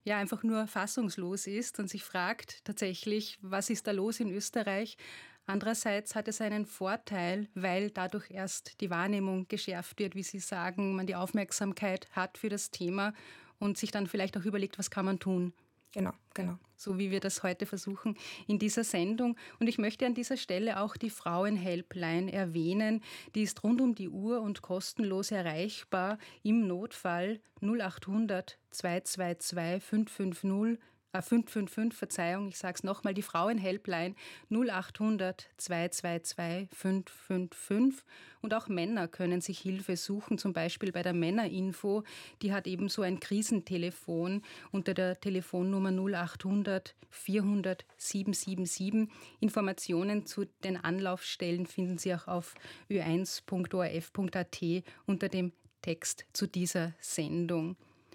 ja einfach nur fassungslos ist und sich fragt tatsächlich, was ist da los in Österreich? Andererseits hat es einen Vorteil, weil dadurch erst die Wahrnehmung geschärft wird, wie Sie sagen, man die Aufmerksamkeit hat für das Thema und sich dann vielleicht auch überlegt, was kann man tun. Genau. So wie wir das heute versuchen in dieser Sendung. Und ich möchte an dieser Stelle auch die Frauenhelpline erwähnen. Die ist rund um die Uhr und kostenlos erreichbar. Im Notfall 0800 222 550 555, Verzeihung, ich sage es nochmal, die Frauenhelpline 0800 222 555. Und auch Männer können sich Hilfe suchen, zum Beispiel bei der Männerinfo. Die hat ebenso ein Krisentelefon unter der Telefonnummer 0800 400 777. Informationen zu den Anlaufstellen finden Sie auch auf ö1.orf.at unter dem Text zu dieser Sendung.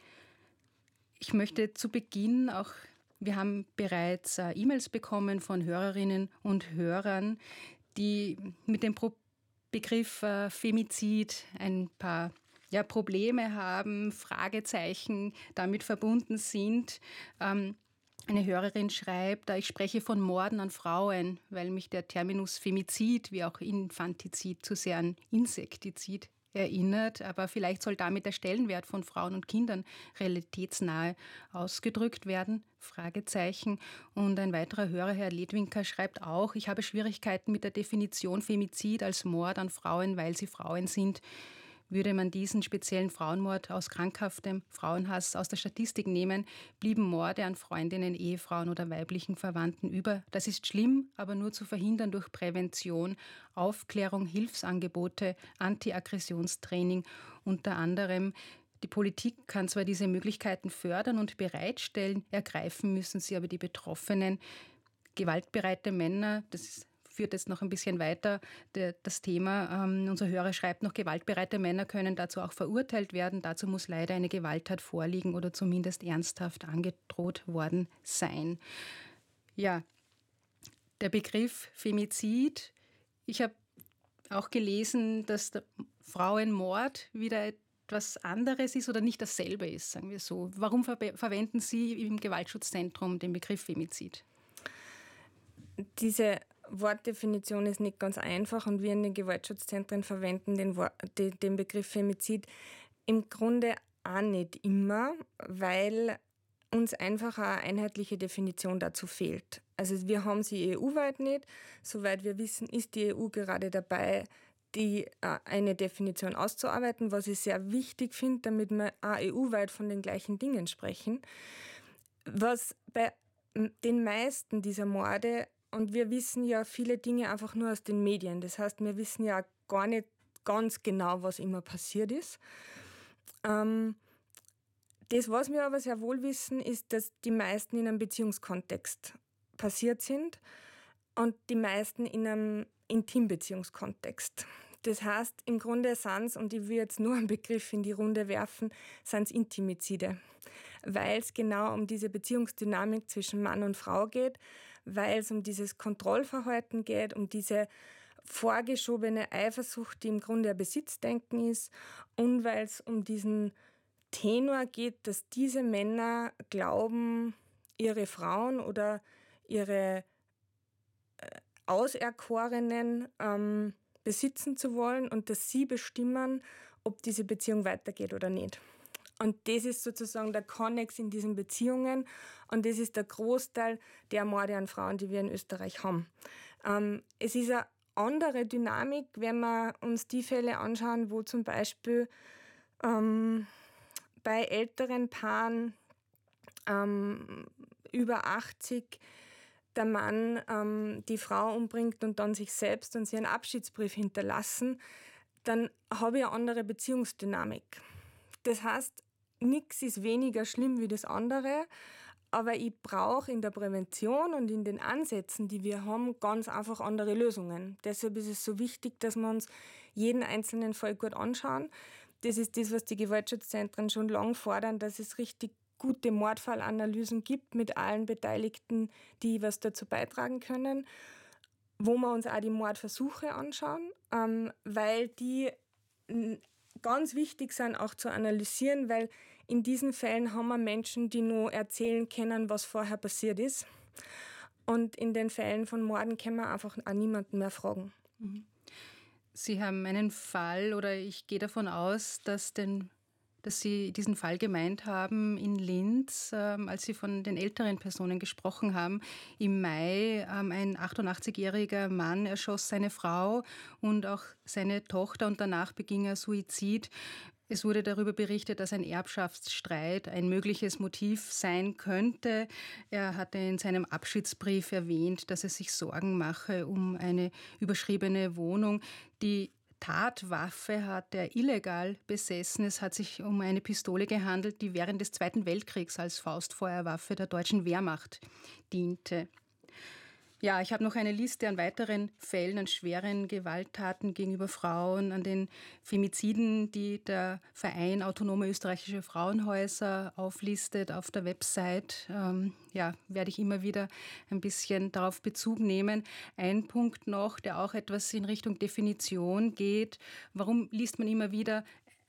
Ich möchte zu Beginn auch, wir haben bereits E-Mails bekommen von Hörerinnen und Hörern, die mit dem Begriff Femizid ein paar Probleme haben, Fragezeichen damit verbunden sind. Eine Hörerin schreibt, ich spreche von Morden an Frauen, weil mich der Terminus Femizid wie auch Infantizid zu sehr an Insektizid erinnert, aber vielleicht soll damit der Stellenwert von Frauen und Kindern realitätsnahe ausgedrückt werden? Fragezeichen. Und ein weiterer Hörer, Herr Ledwinker, schreibt auch, ich habe Schwierigkeiten mit der Definition Femizid als Mord an Frauen, weil sie Frauen sind. Würde man diesen speziellen Frauenmord aus krankhaftem Frauenhass aus der Statistik nehmen, blieben Morde an Freundinnen, Ehefrauen oder weiblichen Verwandten über. Das ist schlimm, aber nur zu verhindern durch Prävention, Aufklärung, Hilfsangebote, Anti-Aggressionstraining unter anderem. Die Politik kann zwar diese Möglichkeiten fördern und bereitstellen, ergreifen müssen sie aber die Betroffenen. Gewaltbereite Männer, führt jetzt noch ein bisschen weiter, das Thema. Unser Hörer schreibt noch, gewaltbereite Männer können dazu auch verurteilt werden. Dazu muss leider eine Gewalttat vorliegen oder zumindest ernsthaft angedroht worden sein. Ja, der Begriff Femizid. Ich habe auch gelesen, dass der Frauenmord wieder etwas anderes ist oder nicht dasselbe ist, sagen wir so. Warum verwenden Sie im Gewaltschutzzentrum den Begriff Femizid? Diese Wortdefinition ist nicht ganz einfach und wir in den Gewaltschutzzentren verwenden den Begriff Femizid im Grunde auch nicht immer, weil uns einfach eine einheitliche Definition dazu fehlt. Also wir haben sie EU-weit nicht. Soweit wir wissen, ist die EU gerade dabei, eine Definition auszuarbeiten, was ich sehr wichtig finde, damit wir auch EU-weit von den gleichen Dingen sprechen. Was bei den meisten dieser Morde, und wir wissen ja viele Dinge einfach nur aus den Medien. Das heißt, wir wissen ja gar nicht ganz genau, was immer passiert ist. Das, was wir aber sehr wohl wissen, ist, dass die meisten in einem Beziehungskontext passiert sind und die meisten in einem Intimbeziehungskontext. Das heißt, im Grunde sind es, und ich will jetzt nur einen Begriff in die Runde werfen, sind es Intimizide. Weil es genau um diese Beziehungsdynamik zwischen Mann und Frau geht, weil es um dieses Kontrollverhalten geht, um diese vorgeschobene Eifersucht, die im Grunde ein Besitzdenken ist, und weil es um diesen Tenor geht, dass diese Männer glauben, ihre Frauen oder ihre Auserkorenen besitzen zu wollen und dass sie bestimmen, ob diese Beziehung weitergeht oder nicht. Und das ist sozusagen der Konnex in diesen Beziehungen und das ist der Großteil der Morde an Frauen, die wir in Österreich haben. Es ist eine andere Dynamik, wenn wir uns die Fälle anschauen, wo zum Beispiel bei älteren Paaren über 80 der Mann die Frau umbringt und dann sich selbst und sie einen Abschiedsbrief hinterlassen, dann habe ich eine andere Beziehungsdynamik. Das heißt, nichts ist weniger schlimm wie das andere, aber ich brauche in der Prävention und in den Ansätzen, die wir haben, ganz einfach andere Lösungen. Deshalb ist es so wichtig, dass wir uns jeden einzelnen Fall gut anschauen. Das ist das, was die Gewaltschutzzentren schon lange fordern, dass es richtig gute Mordfallanalysen gibt mit allen Beteiligten, die was dazu beitragen können, wo wir uns auch die Mordversuche anschauen, weil die ganz wichtig sind auch zu analysieren, weil In diesen Fällen haben wir Menschen, die nur erzählen können, was vorher passiert ist. Und in den Fällen von Morden können wir einfach auch niemanden mehr fragen. Sie haben einen Fall, oder ich gehe davon aus, dass Sie diesen Fall gemeint haben in Linz, als Sie von den älteren Personen gesprochen haben. Im Mai ein 88-jähriger Mann erschoss seine Frau und auch seine Tochter und danach beging er Suizid. Es wurde darüber berichtet, dass ein Erbschaftsstreit ein mögliches Motiv sein könnte. Er hatte in seinem Abschiedsbrief erwähnt, dass er sich Sorgen mache um eine überschriebene Wohnung. Die Tatwaffe hat er illegal besessen. Es hat sich um eine Pistole gehandelt, die während des Zweiten Weltkriegs als Faustfeuerwaffe der deutschen Wehrmacht diente. Ja, ich habe noch eine Liste an weiteren Fällen, an schweren Gewalttaten gegenüber Frauen, an den Femiziden, die der Verein Autonome Österreichische Frauenhäuser auflistet auf der Website. Werde ich immer wieder ein bisschen darauf Bezug nehmen. Ein Punkt noch, der auch etwas in Richtung Definition geht. Warum liest man immer wieder,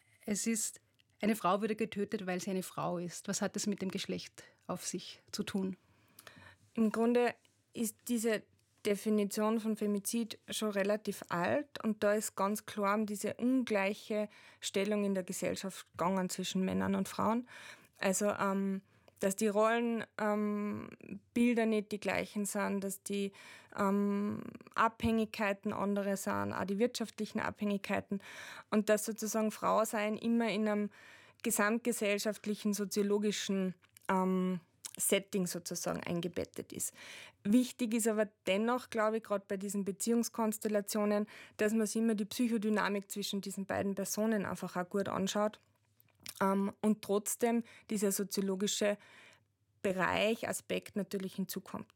eine Frau wurde getötet, weil sie eine Frau ist? Was hat das mit dem Geschlecht auf sich zu tun? Im Grunde ist diese Definition von Femizid schon relativ alt und da ist ganz klar um diese ungleiche Stellung in der Gesellschaft gegangen zwischen Männern und Frauen. Also, dass die Rollenbilder nicht die gleichen sind, dass die Abhängigkeiten andere sind, auch die wirtschaftlichen Abhängigkeiten und dass sozusagen Frau sein immer in einem gesamtgesellschaftlichen, soziologischen Setting sozusagen eingebettet ist. Wichtig ist aber dennoch, glaube ich, gerade bei diesen Beziehungskonstellationen, dass man sich immer die Psychodynamik zwischen diesen beiden Personen einfach auch gut anschaut und trotzdem dieser soziologische Bereich, Aspekt natürlich hinzukommt.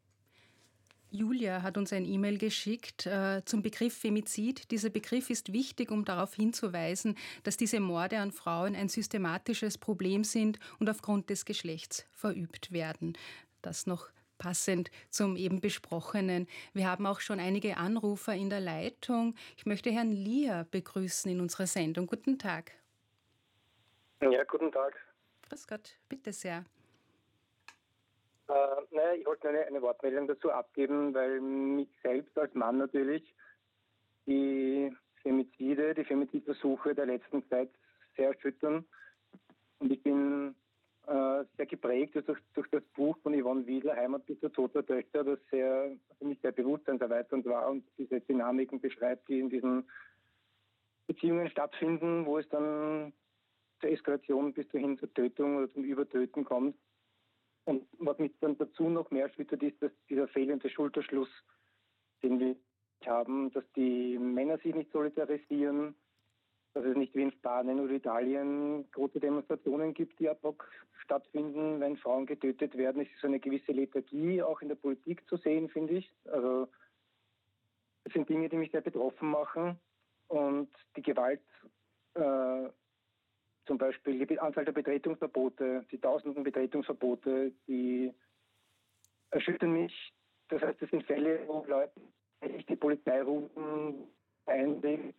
Julia hat uns ein E-Mail geschickt zum Begriff Femizid. Dieser Begriff ist wichtig, um darauf hinzuweisen, dass diese Morde an Frauen ein systematisches Problem sind und aufgrund des Geschlechts verübt werden. Das noch passend zum eben Besprochenen. Wir haben auch schon einige Anrufer in der Leitung. Ich möchte Herrn Lier begrüßen in unserer Sendung. Guten Tag. Ja, guten Tag. Grüß Gott, bitte sehr. Ich wollte eine Wortmeldung dazu abgeben, weil mich selbst als Mann natürlich die Femizidversuche der letzten Zeit sehr erschüttern. Und ich bin sehr geprägt durch das Buch von Yvonne Wiedler, Heimat bis zur Tod der Töchter, das für mich sehr bewusstseinserweiternd war und diese Dynamiken beschreibt, die in diesen Beziehungen stattfinden, wo es dann zur Eskalation bis hin zur Tötung oder zum Übertöten kommt. Und was mich dann dazu noch mehr erschüttert, ist, dass dieser fehlende Schulterschluss, den wir haben, dass die Männer sich nicht solidarisieren, dass es nicht wie in Spanien oder Italien große Demonstrationen gibt, die ad hoc stattfinden, wenn Frauen getötet werden. Es ist so eine gewisse Lethargie auch in der Politik zu sehen, finde ich. Also das sind Dinge, die mich sehr betroffen machen. Und die Gewalt, zum Beispiel die Anzahl der Betretungsverbote, die tausenden Betretungsverbote, die erschüttern mich. Das heißt, das sind Fälle, wo Leute die Polizei rufen, einlegen,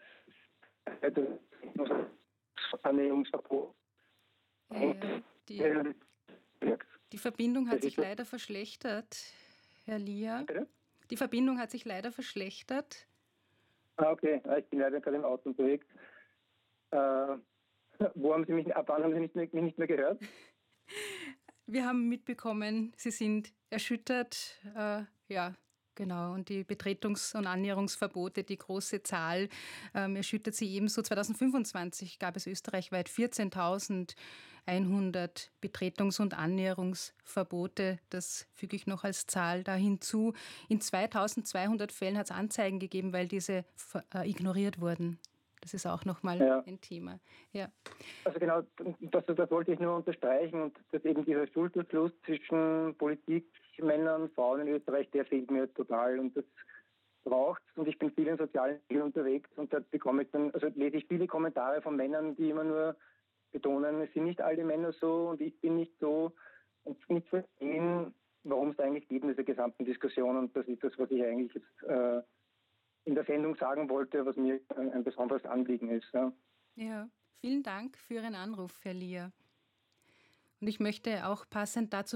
Annäherungsverbot. Die Verbindung hat sich leider verschlechtert, Herr Lier. Die Verbindung hat sich leider verschlechtert. Okay, ich bin leider gerade im Auto unterwegs. Wo haben Sie mich, ab wann haben Sie mich nicht mehr gehört? Wir haben mitbekommen, Sie sind erschüttert. Genau. Und die Betretungs- und Annäherungsverbote, die große Zahl, erschüttert Sie ebenso. 2025 gab es österreichweit 14.100 Betretungs- und Annäherungsverbote. Das füge ich noch als Zahl da hinzu. In 2.200 Fällen hat es Anzeigen gegeben, weil diese ignoriert wurden. Das ist auch nochmal ein Thema. Ja. Also genau, das wollte ich nur unterstreichen und dass eben dieser Schulterschluss zwischen Politik, Männern und Frauen in Österreich, der fehlt mir total und das braucht und ich bin viel in sozialen Medien unterwegs und da bekomme ich dann, also lese ich viele Kommentare von Männern, die immer nur betonen, es sind nicht alle Männer so und ich bin nicht so und nicht verstehen, warum es eigentlich geht in dieser gesamten Diskussion und das ist das, was ich eigentlich jetzt in der Sendung sagen wollte, was mir ein besonderes Anliegen ist. Ja, vielen Dank für Ihren Anruf, Herr Lier. Und ich möchte auch passend dazu